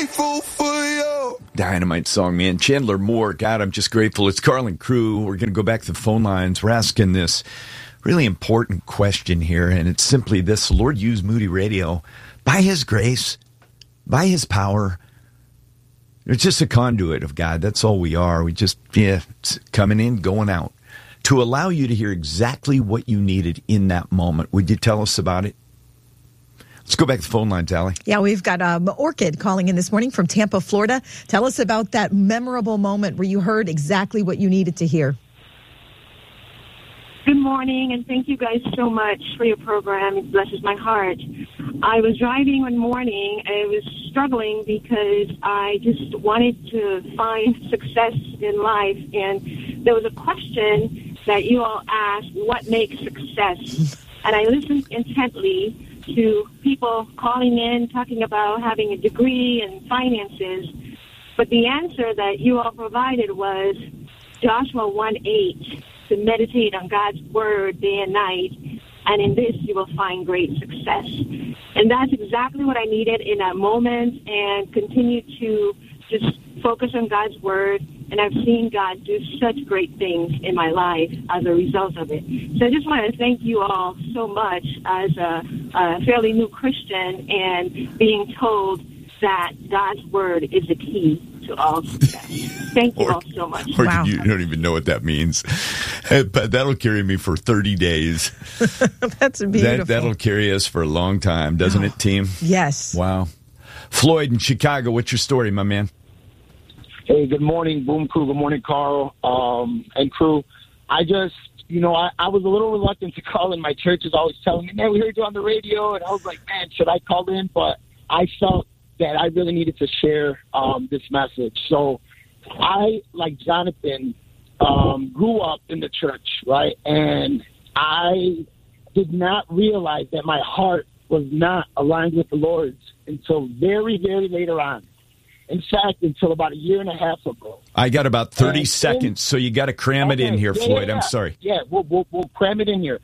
grateful for you. Dynamite song, man. Chandler Moore. God, I'm just grateful. It's Carlin Crew. We're going to go back to the phone lines. We're asking this really important question here, and it's simply this. The Lord used Moody Radio by His grace, by His power. It's just a conduit of God. That's all we are. We just, it's coming in, going out, to allow you to hear exactly what you needed in that moment. Would you tell us about it? Let's go back to the phone lines, Allie. Yeah, we've got Orchid calling in this morning from Tampa, Florida. Tell us about that memorable moment where you heard exactly what you needed to hear. Good morning, and thank you guys so much for your program. It blesses my heart. I was driving one morning. I was struggling because I just wanted to find success in life, and there was a question that you all asked, what makes success? And I listened intently to people calling in, talking about having a degree and finances. But the answer that you all provided was Joshua 1:8, to meditate on God's word day and night, and in this you will find great success. And that's exactly what I needed in that moment, and continue to just focus on God's word. And I've seen God do such great things in my life as a result of it. So I just want to thank you all so much as a fairly new Christian, and being told that God's word is the key to all success. Thank you all so much. Wow. You don't even know what that means. But that'll carry me for 30 days. That's beautiful. That'll carry us for a long time, doesn't it, team? Yes. Wow. Floyd in Chicago, what's your story, my man? Hey, good morning, Boom Crew. Good morning, Carl and crew. I just, I was a little reluctant to call in. My church is always telling me, man, we heard you on the radio. And I was like, man, should I call in? But I felt that I really needed to share this message. So I, like Jonathan, grew up in the church, right? And I did not realize that my heart was not aligned with the Lord's until very, very later on. In fact, until about a year and a half ago. I got about 30 seconds, so you got to cram it in here, Floyd. I'm sorry. Yeah, we'll cram it in here.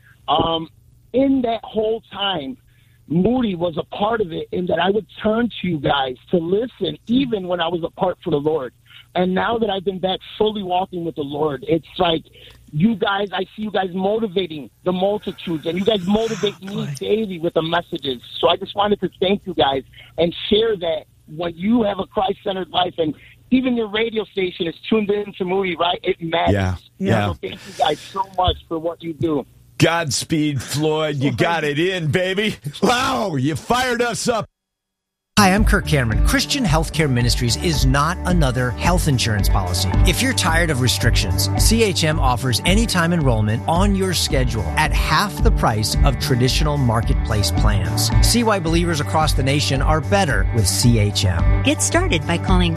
In that whole time, Moody was a part of it, in that I would turn to you guys to listen, even when I was apart from the Lord. And now that I've been back fully walking with the Lord, it's like you guys, I see you guys motivating the multitudes, and you guys motivate me daily with the messages. So I just wanted to thank you guys and share that when you have a Christ-centered life, and even your radio station is tuned in to Moody, right? It matters. Yeah. So thank you guys so much for what you do. Godspeed, Floyd. You got it in, baby. Wow, you fired us up. Hi, I'm Kirk Cameron. Christian Healthcare Ministries is not another health insurance policy. If you're tired of restrictions, CHM offers anytime enrollment on your schedule at half the price of traditional marketplace plans. See why believers across the nation are better with CHM. Get started by calling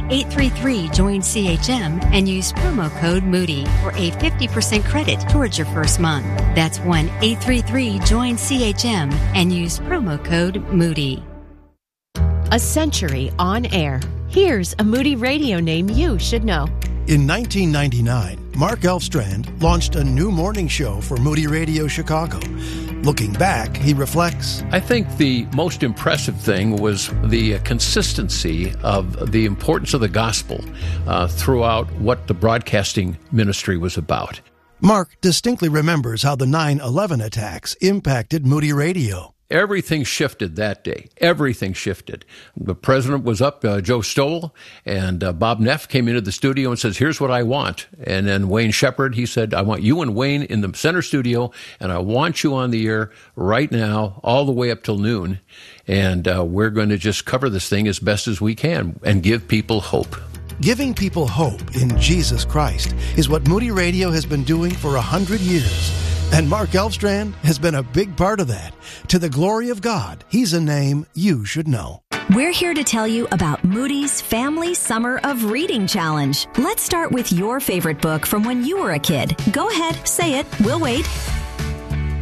1-833-JOIN-CHM and use promo code Moody for a 50% credit towards your first month. That's 1-833-JOIN-CHM and use promo code Moody. A century on air. Here's a Moody Radio name you should know. In 1999, Mark Elfstrand launched a new morning show for Moody Radio Chicago. Looking back, he reflects, I think the most impressive thing was the consistency of the importance of the gospel throughout what the broadcasting ministry was about. Mark distinctly remembers how the 9/11 attacks impacted Moody Radio. Everything shifted that day. Everything shifted. The president was up, Joe Stoll, and Bob Neff came into the studio and says, here's what I want. And then Wayne Shepard, he said, I want you and Wayne in the center studio, and I want you on the air right now, all the way up till noon. And we're going to just cover this thing as best as we can and give people hope. Giving people hope in Jesus Christ is what Moody Radio has been doing for 100 years. And Mark Elfstrand has been a big part of that. To the glory of God, he's a name you should know. We're here to tell you about Moody's Family Summer of Reading Challenge. Let's start with your favorite book from when you were a kid. Go ahead, say it. We'll wait.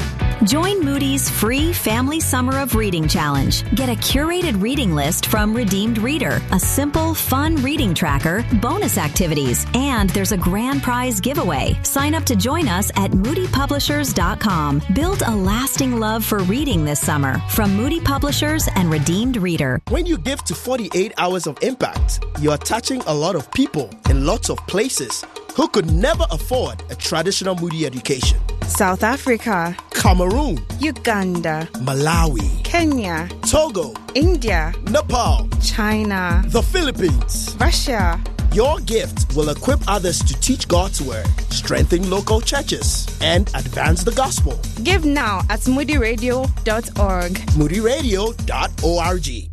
Join Moody's free Family Summer of Reading Challenge. Get a curated reading list from Redeemed Reader, a simple, fun reading tracker, bonus activities, and there's a grand prize giveaway. Sign up to join us at moodypublishers.com. Build a lasting love for reading this summer from Moody Publishers and Redeemed Reader. When you give to 48 Hours of Impact, you are touching a lot of people in lots of places who could never afford a traditional Moody education. South Africa, Cameroon, Uganda, Malawi, Kenya, Togo, India, Nepal, China, the Philippines, Russia. Your gift will equip others to teach God's word, strengthen local churches, and advance the gospel. Give now at moodyradio.org. moodyradio.org.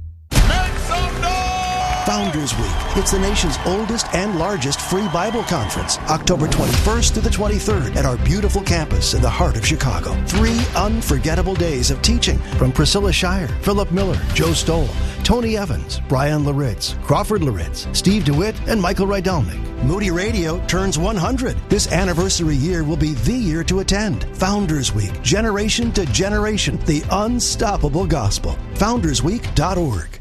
Founders Week. It's the nation's oldest and largest free Bible conference, October 21st through the 23rd at our beautiful campus in the heart of Chicago. 3 unforgettable days of teaching from Priscilla Shire, Philip Miller, Joe Stoll, Tony Evans, Brian Laritz, Crawford Laritz, Steve DeWitt, and Michael Rydelnik. Moody Radio turns 100. This anniversary year will be the year to attend. Founders Week, generation to generation, the unstoppable gospel. FoundersWeek.org.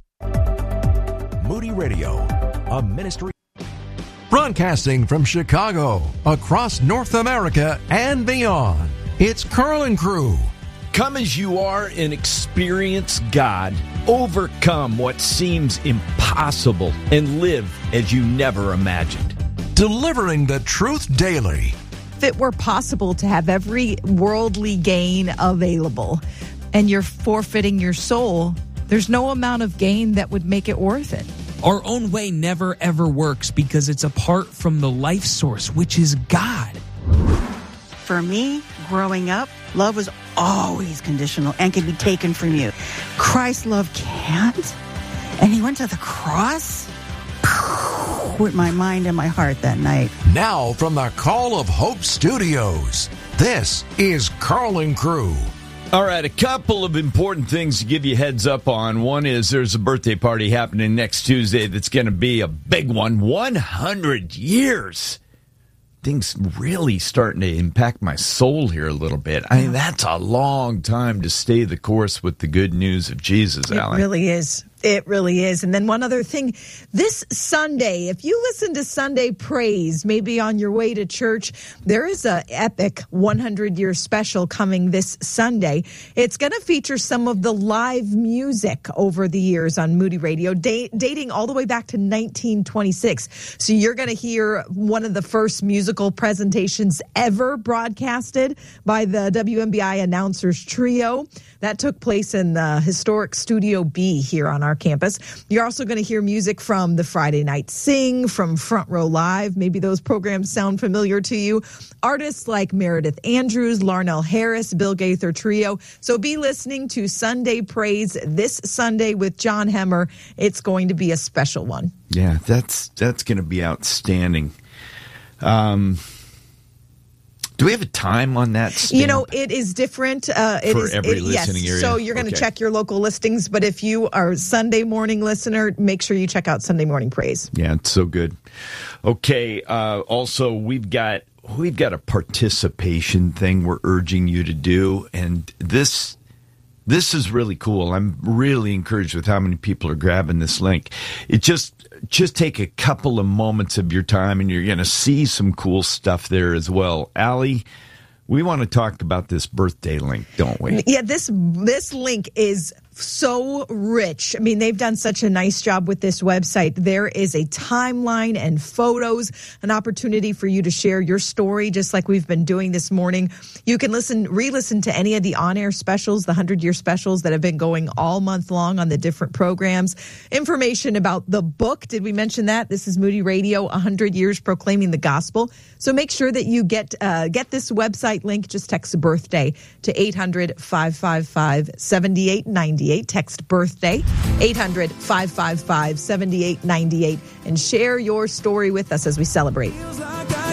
Moody Radio, a ministry broadcasting from Chicago, across North America and beyond. It's Carl and Crew. Come as you are and experience God. Overcome what seems impossible and live as you never imagined. Delivering the truth daily. If it were possible to have every worldly gain available and you're forfeiting your soul, there's no amount of gain that would make it worth it. Our own way never, ever works because it's apart from the life source, which is God. For me, growing up, love was always conditional and can be taken from you. Christ's love can't. And he went to the cross with my mind and my heart that night. Now from the Call of Hope Studios, this is Carl and Crew. All right, a couple of important things to give you heads up on. One is there's a birthday party happening next Tuesday that's going to be a big one. 100 years. Things really starting to impact my soul here a little bit. I mean, that's a long time to stay the course with the good news of Jesus, Allie. It really is. It really is. And then one other thing, this Sunday, if you listen to Sunday Praise, maybe on your way to church, there is a epic 100-year special coming this Sunday. It's going to feature some of the live music over the years on Moody Radio, dating all the way back to 1926. So you're going to hear one of the first musical presentations ever broadcasted by the WMBI Announcers Trio. That took place in the historic Studio B here on our campus. You're also going to hear music from the Friday Night Sing, from Front Row Live. Maybe those programs sound familiar to you. Artists like Meredith Andrews, Larnell Harris, Bill Gaither Trio. So be listening to Sunday Praise this Sunday with John Hemmer. It's going to be a special one. Yeah, that's going to be outstanding. Do we have a time on that stamp? You know, it is different. For every listening area? So you're going to check your local listings, but if you are a Sunday morning listener, make sure you check out Sunday Morning Praise. Yeah, it's so good. Okay, also, we've got a participation thing we're urging you to do, and this is really cool. I'm really encouraged with how many people are grabbing this link. It just take a couple of moments of your time, and you're going to see some cool stuff there as well. Allie, we want to talk about this birthday link, don't we? Yeah, this link is so rich. I mean, they've done such a nice job with this website. There is a timeline and photos, an opportunity for you to share your story, just like we've been doing this morning. You can re-listen to any of the on-air specials, the 100-year specials that have been going all month long on the different programs. Information about the book. Did we mention that? This is Moody Radio, 100 Years Proclaiming the Gospel. So make sure that you get this website link. Just text birthday to 800-555-7898. Text birthday 800-555-7898 and share your story with us as we celebrate.